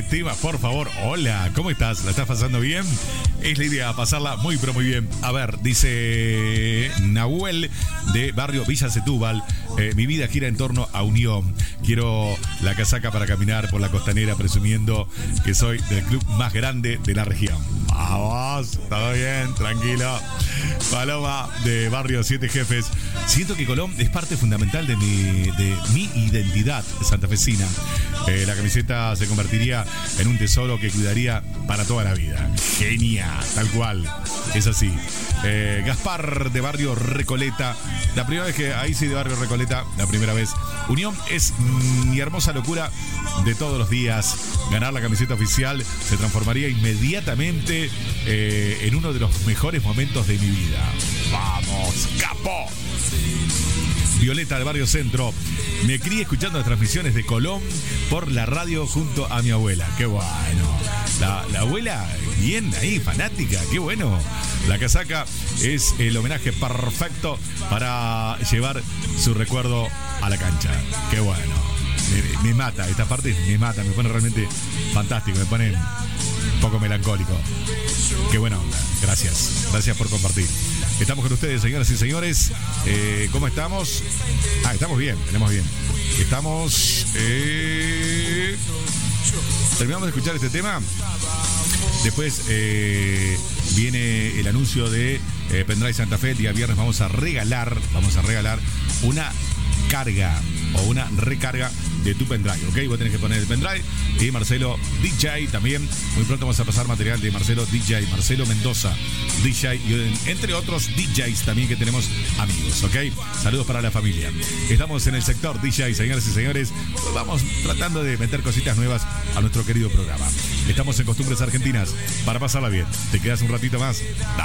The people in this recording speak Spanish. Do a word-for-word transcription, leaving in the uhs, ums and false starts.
tema, por favor. Hola, ¿cómo estás? ¿La estás pasando bien? Es la idea, pasarla muy, pero muy bien. A ver, dice Nahuel de barrio Villa Setúbal. Eh, mi vida gira en torno a Unión. Quiero la casaca para caminar por la costanera presumiendo que soy del club más grande de la región. Vamos, todo bien, tranquilo. Paloma de barrio Siete Jefes. Siento que Colón es parte fundamental de mi, de mi identidad santafesina. Eh, la camiseta se convertiría en un tesoro que cuidaría para toda la vida. Genial, tal cual. Es así. Eh, Gaspar de barrio Recoleta. La primera vez que ahí sí de barrio Recoleta, la primera vez. Unión es mi hermosa locura de todos los días. Ganar la camiseta oficial se transformaría inmediatamente eh, en uno de los mejores momentos de mi vida. ¡Vamos, capo! Violeta de barrio Centro. Me crié escuchando las transmisiones de Colón por la radio junto a mi abuela. ¡Qué bueno! La, la abuela, bien ahí, fanática. ¡Qué bueno! La casaca es el homenaje perfecto para llevar su recuerdo a la cancha. ¡Qué bueno! Me, me mata, esta parte me mata, me pone realmente fantástico, me pone un poco melancólico. Qué buena onda, gracias, gracias por compartir. Estamos con ustedes, señoras y señores. Eh, ¿Cómo estamos? Ah, estamos bien, tenemos bien. Estamos... Eh... Terminamos de escuchar este tema. Después eh, viene el anuncio de eh, Pendrive Santa Fe. El día viernes vamos a regalar, vamos a regalar una carga o una recarga de tu pendrive, ¿ok? Vos tenés que poner el pendrive. Y Marcelo D J también. Muy pronto vamos a pasar material de Marcelo D J, Marcelo Mendoza D J, y entre otros D Js también que tenemos amigos, ¿ok? Saludos para la familia. Estamos en el sector D J, señoras y señores. Pues vamos tratando de meter cositas nuevas a nuestro querido programa. Estamos en Costumbres Argentinas para pasarla bien. ¿Te quedas un ratito más?